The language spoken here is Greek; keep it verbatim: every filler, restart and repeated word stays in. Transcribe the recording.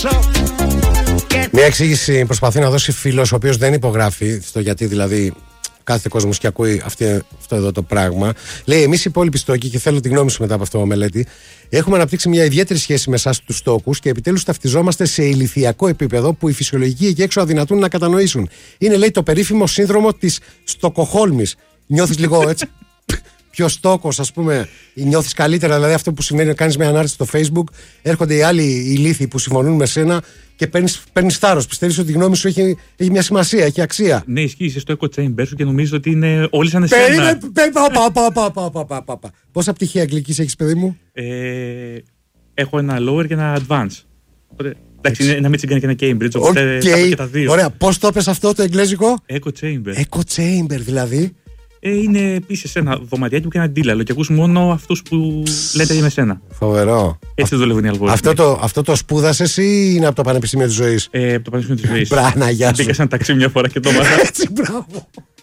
Μια εξήγηση προσπαθεί να δώσει φίλος ο οποίος δεν υπογράφει στο γιατί δηλαδή κάθε κόσμος και ακούει αυτή, αυτό εδώ το πράγμα. Λέει: εμείς οι υπόλοιποι στόκοι, και θέλω τη γνώμη σου μετά από αυτό, μελέτη, έχουμε αναπτύξει μια ιδιαίτερη σχέση με εσάς τους στόκους και επιτέλους ταυτιζόμαστε σε ηλιθιακό επίπεδο που οι φυσιολογικοί εκεί έξω αδυνατούν να κατανοήσουν. Είναι, λέει, το περίφημο σύνδρομο της Στοκοχόλμης. Νιώθεις λίγο έτσι πιο στόκος, ας πούμε, νιώθεις καλύτερα. Δηλαδή αυτό που συμβαίνει να κάνεις μια ανάρτηση στο Facebook, έρχονται οι άλλοι ηλίθιοι που συμφωνούν με σένα και παίρνεις θάρρος. Πιστεύεις ότι η γνώμη σου έχει, έχει μια σημασία, έχει αξία. Ναι, ισχύει, είσαι στο echo chamber σου και νομίζω ότι είναι όλοι σαν εσένα. Πόσα πτυχία αγγλικής έχεις, παιδί μου? Ε, έχω ένα lower και ένα advance. Εντάξει, είναι ένα Michigan και ένα Cambridge, οπότε okay. Και τα δύο. Ωραία, πώς το πες αυτό το εγγλέζικο? Echo chamber. Echo chamber δηλαδή. Ε, είναι επίσης ένα δωματιάκι που κάνει αντίλαλο και ακούς μόνο αυτούς που λέτε για εσένα. Φοβερό. Έτσι δουλεύουν οι αλγόριθμοι. Αυτό το, αυτό το σπούδασες ή είναι από το Πανεπιστήμιο της Ζωής? Ε, από το Πανεπιστήμιο της Ζωής. Μπράνα, γεια σου. Μπήκα σε ένα ταξί μια φορά και το μάθα. Έτσι, μπράβο.